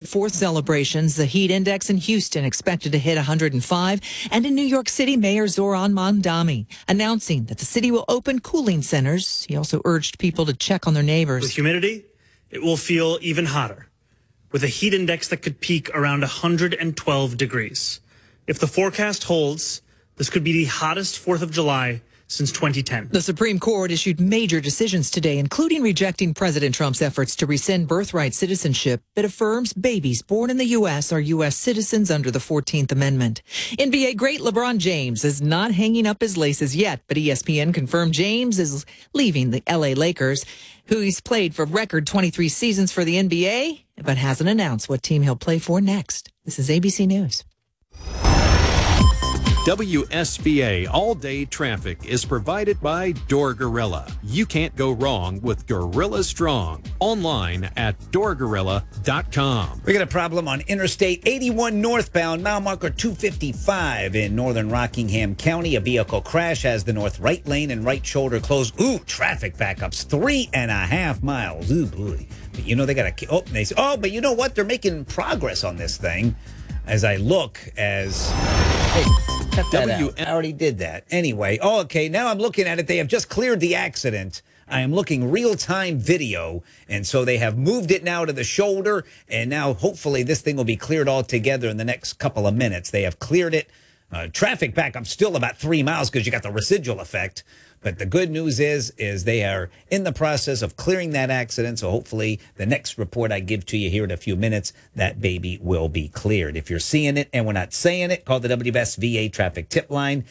4th celebrations. The heat index in Houston expected to hit 105. And in New York City, Mayor Zohran Mamdani announcing that the city will open cooling centers. He also urged people to check on their neighbors. With humidity, it will feel even hotter, with a heat index that could peak around 112 degrees. If the forecast holds, this could be the hottest 4th of July since 2010. The Supreme Court issued major decisions today, including rejecting President Trump's efforts to rescind birthright citizenship that affirms babies born in the U.S. are U.S. citizens under the 14th Amendment. NBA great LeBron James is not hanging up his laces yet, but ESPN confirmed James is leaving the L.A. Lakers, who he's played for record 23 seasons for the NBA, but hasn't announced what team he'll play for next. This is ABC News. WSVA all-day traffic is provided by Door Gorilla. You can't go wrong with Gorilla Strong. Online at doorgorilla.com. We got a problem on Interstate 81 northbound, mile marker 255 in northern Rockingham County. A vehicle crash has the north right lane and right shoulder closed. Ooh, traffic backups 3.5 miles. Ooh, boy. But you know, they got to, they say, but you know what? They're making progress on this thing. As I look hey, cut that out. I already did that. Anyway, okay, now I'm looking at it. They have just cleared the accident. I am looking real-time video, and so they have moved it now to the shoulder, and now hopefully this thing will be cleared altogether in the next couple of minutes. They have cleared it. Traffic backup still about 3 miles because you got the residual effect. But the good news is they are in the process of clearing that accident. So hopefully the next report I give to you here in a few minutes, that baby will be cleared. If you're seeing it and we're not saying it, call the WSVA traffic tip line,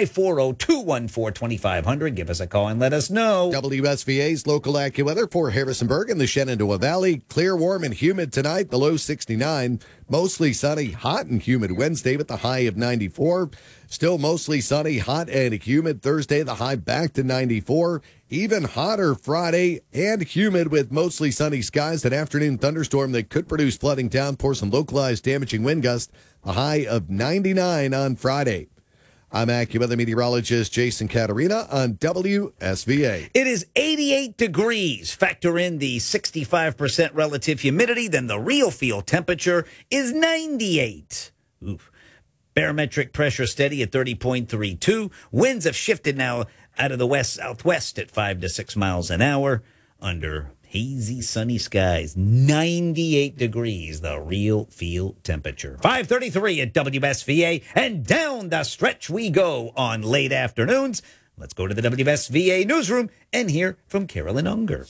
540-214-2500. Give us a call and let us know. WSVA's local AccuWeather for Harrisonburg and the Shenandoah Valley. Clear, warm, and humid tonight, the low 69. Mostly sunny, hot and humid Wednesday with the high of 94. Still mostly sunny, hot and humid Thursday, the high back to 94. Even hotter Friday and humid with mostly sunny skies. An afternoon thunderstorm that could produce flooding, downpours, and localized damaging wind gusts. A high of 99 on Friday. I'm AccuWeather meteorologist Jason Caterina on WSVA. It is 88 degrees. Factor in the 65% relative humidity, then the real field temperature is 98. Oof. Barometric pressure steady at 30.32. Winds have shifted now out of the west-southwest at 5 to 6 miles an hour under hazy, sunny skies. 98 degrees, the real field temperature. 5:33 at WSVA, and down the stretch we go on late afternoons. Let's go to the WSVA newsroom and hear from Carolyn Unger.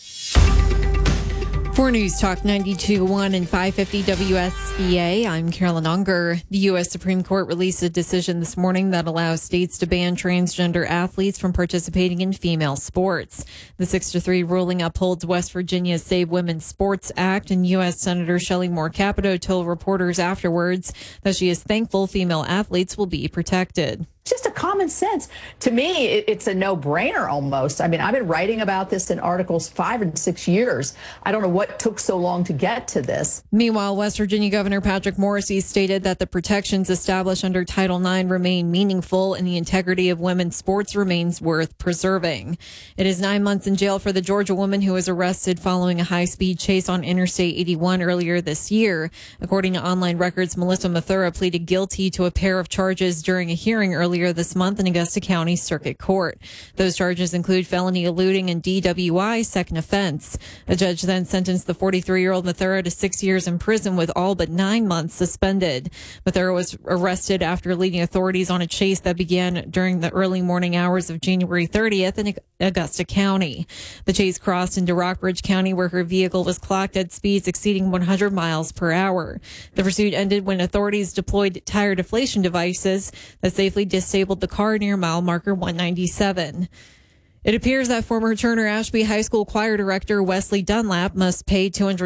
For News Talk 92.1 and 550 WSVA, I'm Carolyn Unger. The U.S. Supreme Court released a decision this morning that allows states to ban transgender athletes from participating in female sports. The 6-3 ruling upholds West Virginia's Save Women's Sports Act, and U.S. Senator Shelley Moore Capito told reporters afterwards that she is thankful female athletes will be protected. Just a common sense. To me, it's a no-brainer almost. I mean, I've been writing about this in articles 5 and 6 years. I don't know what took so long to get to this. Meanwhile, West Virginia Governor Patrick Morrisey stated that the protections established under Title IX remain meaningful and the integrity of women's sports remains worth preserving. It is 9 months in jail for the Georgia woman who was arrested following a high-speed chase on Interstate 81 earlier this year. According to online records, Melissa Mathura pleaded guilty to a pair of charges during a hearing earlier this month in Augusta County Circuit Court. Those charges include felony eluding and DWI, second offense. A judge then sentenced the 43-year-old Mathura to 6 years in prison with all but 9 months suspended. Mathura was arrested after leading authorities on a chase that began during the early morning hours of January 30th in Augusta County. The chase crossed into Rockbridge County, where her vehicle was clocked at speeds exceeding 100 miles per hour. The pursuit ended when authorities deployed tire deflation devices that safely disabled the car near mile marker 197. It appears that former Turner Ashby High School choir director Wesley Dunlap must pay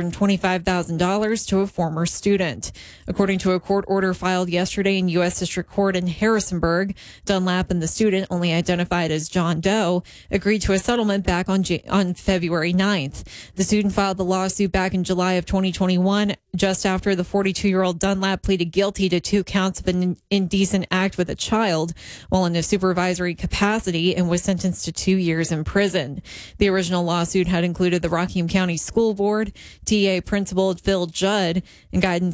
$225,000 to a former student. According to a court order filed yesterday in U.S. District Court in Harrisonburg, Dunlap and the student, only identified as John Doe, agreed to a settlement back on February 9th. The student filed the lawsuit back in July of 2021, just after the 42-year-old Dunlap pleaded guilty to 2 counts of an indecent act with a child while in a supervisory capacity and was sentenced to 2 years in prison. The original lawsuit had included the Rockingham County School Board, TA Principal Phil Judd, and guidance